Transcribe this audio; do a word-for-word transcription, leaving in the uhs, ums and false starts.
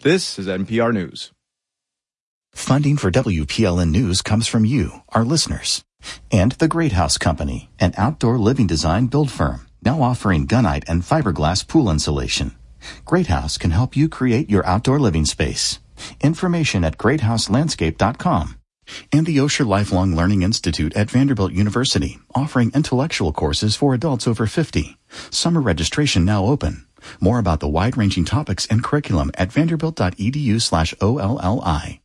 This is N P R News. Funding for W P L N News comes from you, our listeners. And the Great House Company, an outdoor living design build firm, now offering gunite and fiberglass pool insulation. Great House can help you create your outdoor living space. Information at great house landscape dot com. And the Osher Lifelong Learning Institute at Vanderbilt University, offering intellectual courses for adults over fifty. Summer registration now open. More about the wide-ranging topics and curriculum at vanderbilt dot e d u slash O L L I.